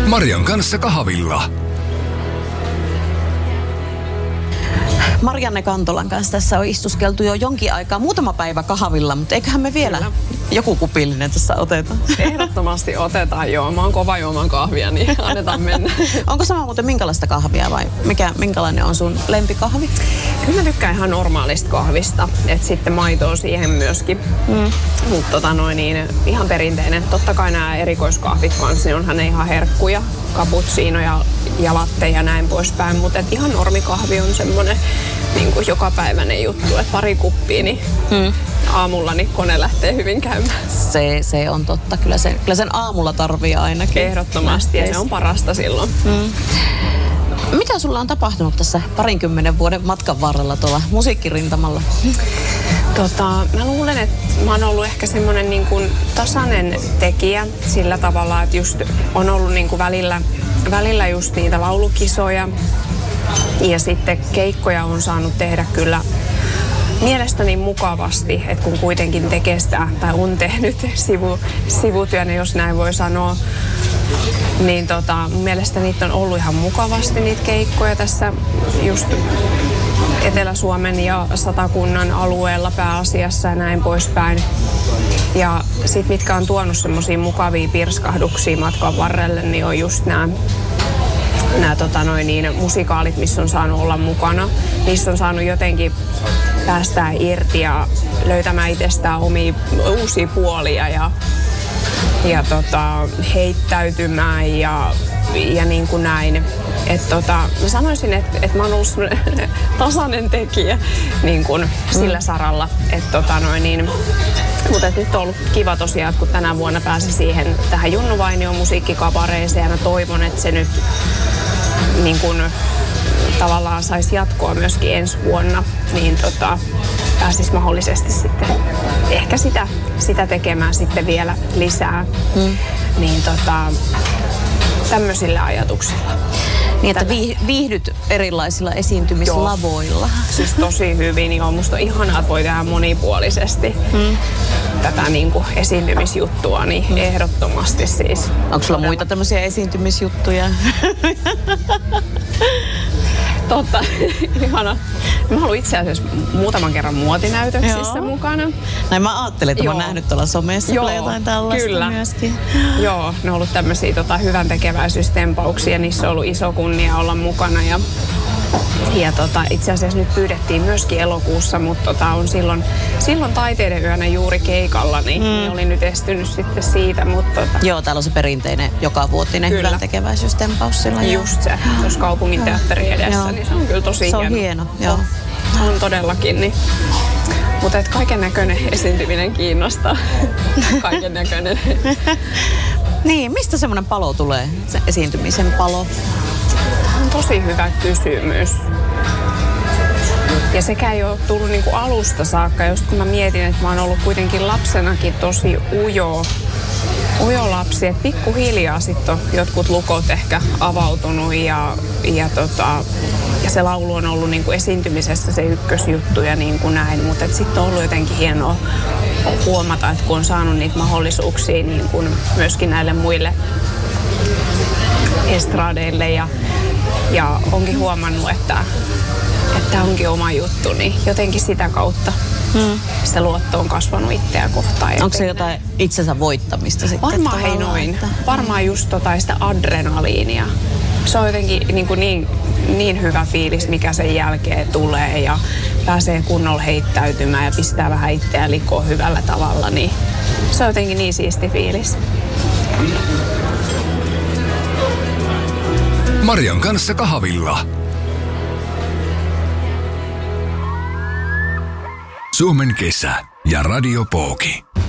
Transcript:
Marian kanssa kahvilla. Marianne Kantolan kanssa tässä on istuskeltu jo jonkin aikaa, muutama päivä kahvilla, mutta eiköhän me vielä joku kupillinen tässä oteta. Ehdottomasti otetaan, joo. Mä oon kova juomaan kahvia, niin annetaan mennä. Onko sama muuten minkälaista kahvia vai minkälainen on sun lempikahvi? Kyllä mä tykkään ihan normaalista kahvista, että sitten maitoa siihen myöskin. Mutta ihan perinteinen. Totta kai nämä erikoiskahvit kanssa, niin onhan ne ihan herkkuja, cappuccinoja ja latte ja näin poispäin. Mutta ihan normikahvi on semmoinen niin kuin jokapäiväinen juttu, että pari kuppia, niin aamulla niin kone lähtee hyvin käymään. Se on totta. Kyllä sen aamulla tarvii ainakin. Ehdottomasti, ja se on parasta silloin. Mitä sulla on tapahtunut tässä 20 vuoden matkan varrella tuolla musiikkirintamalla? Mä luulen, että mä oon ollut ehkä semmoinen niin kuin tasainen tekijä sillä tavalla, että just on ollut niin kuin välillä just niitä laulukisoja ja sitten keikkoja on saanut tehdä kyllä mielestäni mukavasti, että kun kuitenkin tekee sitä tai on tehnyt sivutyönä, jos näin voi sanoa, niin mun mielestä niitä on ollut ihan mukavasti niitä keikkoja tässä just Etelä-Suomen ja Satakunnan alueella pääasiassa ja näin poispäin. Ja sit mitkä on tuonut semmosia mukavia pirskahduksia matkan varrelle, niin on just nämä musikaalit, missä on saanut olla mukana. Niissä on saanut jotenkin päästää irti ja löytämään itsestään uusia puolia ja heittäytymään ja niin kuin näin. Mä sanoisin, että mä oon ollut semmoinen tasainen tekijä niin kuin sillä saralla. Mutta nyt on ollut kiva tosiaan, kun tänä vuonna pääsi tähän Junnu Vainion musiikkikabareeseen ja mä toivon, että se nyt niin kuin tavallaan saisi jatkoa myöskin ensi vuonna, niin pääsisi mahdollisesti sitten ehkä sitä tekemään sitten vielä lisää. Niin tämmöisillä ajatuksilla. Niin, että viihdyt erilaisilla esiintymislavoilla. Joo. Siis tosi hyvin. Joo, musta on ihanaa, että voi tehdä monipuolisesti tätä niin kuin esiintymisjuttua, niin ehdottomasti siis. Onko sulla muita tämmöisiä esiintymisjuttuja? Totta, ihana. Mä oon ollut itse asiassa muutaman kerran muotinäytöksissä mukana. Näin mä ajattelin, että mä oon nähnyt tuolla somessa jotain tällaista kyllä. myöskin. Joo, ne on ollut tämmöisiä hyvän tekeväisyystempauksia, niissä on ollut iso kunnia olla mukana. Ja itse asiassa nyt pyydettiin myöskin elokuussa, mutta on silloin taiteiden yönä juuri keikalla, niin olin nyt estynyt sitten siitä. Mutta Joo, täällä on se perinteinen jokavuotinen hyvän tekeväisyystempaus silloin. Just se, tuossa kaupungin teatterin edessä, niin se on kyllä tosi hieno. Se on hieno, joo. On todellakin, niin. Mutta kaiken näköinen esiintyminen kiinnostaa. Kaiken näköinen. Niin, mistä semmoinen palo tulee, se esiintymisen palo? Tämä on tosi hyvä kysymys. Ja sekä ei ole tullut niinku alusta saakka, just kun mä mietin, että mä oon ollut kuitenkin lapsenakin tosi ujo lapsi. Että pikkuhiljaa sitten on jotkut lukot ehkä avautunut ja se laulu on ollut niinku esiintymisessä se ykkösjuttu ja niin kuin näin. Mutta sitten on ollut jotenkin hienoa huomata, että kun on saanut niitä mahdollisuuksia niin kuin myöskin näille muille estradeille ja onkin huomannut, että onkin oma juttu, niin jotenkin sitä kautta se luotto on kasvanut itseä kohtaan. Onko se jotain itsensä voittamista sitten? Varmaan noin. Varmaan just sitä adrenaliinia. Se on jotenkin niin hyvä fiilis, mikä sen jälkeen tulee ja pääsee kunnolla heittäytymään ja pistää vähän itseä likoon hyvällä tavalla, niin se on jotenkin niin siisti fiilis. Marian kanssa kahvilla. Suomen kesä ja Radio Pooki.